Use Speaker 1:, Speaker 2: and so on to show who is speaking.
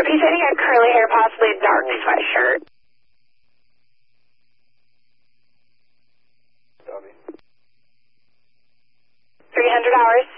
Speaker 1: He said he had curly hair, possibly a dark sweatshirt. $300.